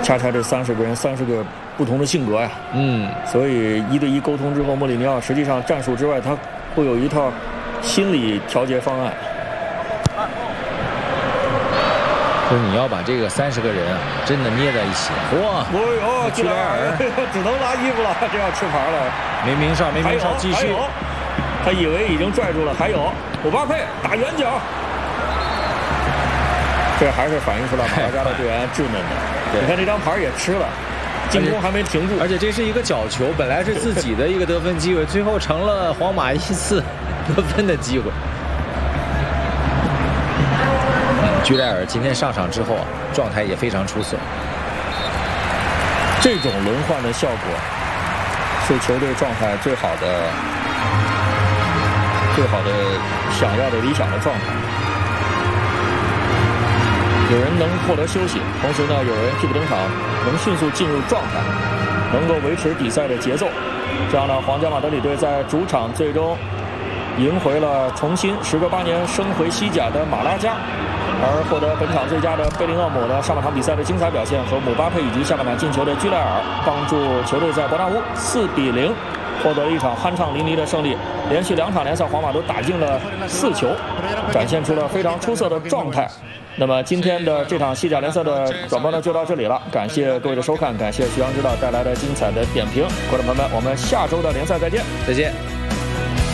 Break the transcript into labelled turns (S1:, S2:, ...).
S1: 恰恰这30个人30个不同的性格呀，所以1对1沟通之后，莫里尼奥实际上战术之外，他会有一套心理调节方案。
S2: 就是你要把这个30个人啊，真的捏在一起。哇！
S1: 居莱尔只能拉衣服了，这要吃牌了。
S2: 没名哨，继续。
S1: 他以为已经拽住了，还有姆巴佩打远角。这还是反映出来马拉加的队员稚嫩的。你看这张牌也吃了，进攻还没停住。
S2: 而且这是一个角球，本来是自己的一个得分机会，最后成了皇马一次得分的机会。居莱尔今天上场之后啊，状态也非常出色。
S1: 这种轮换的效果是球队状态最好的、想要的理想的状态。有人能获得休息，同时呢，有人替补登场，能迅速进入状态，能够维持比赛的节奏。这样呢，皇家马德里队在主场最终赢回了重新时隔8年升回西甲的马拉加。而获得本场最佳的贝林厄姆的上半场比赛的精彩表现和姆巴佩以及下半场进球的居莱尔，帮助球队在伯纳乌4比0获得了一场酣畅淋漓的胜利。连续2场联赛，皇马都打进了4球，展现出了非常出色的状态。那么今天的这场西甲联赛的转播呢就到这里了，感谢各位的收看，感谢徐阳指导带来的精彩的点评。观众朋友们，我们下周的联赛再见。
S2: 再见。